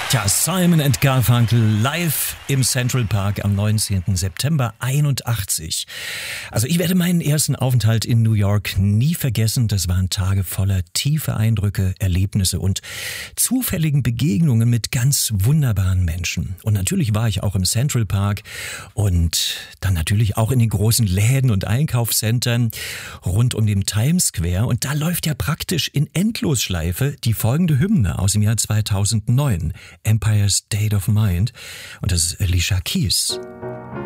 Tja, Simon and Garfunkel live im Central Park am 19. September 81. Also ich werde meinen ersten Aufenthalt in New York nie vergessen. Das waren Tage voller tiefer Eindrücke, Erlebnisse und zufälligen Begegnungen mit ganz wunderbaren Menschen. Und natürlich war ich auch im Central Park und dann natürlich auch in den großen Läden und Einkaufszentren rund um den Times Square. Und da läuft ja praktisch in Endlosschleife die folgende Hymne aus dem Jahr 2009. Empire State of Mind, und das ist Alicia Keys.